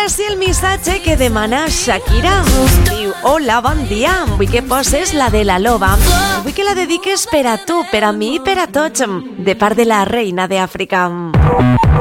sí el missatge que demana Shakira. Diu, hola, bon dia, vull que poses la de la Loba. Vull que la dediques per a tu, per a mi i per a tots, de part de la reina d'Àfrica.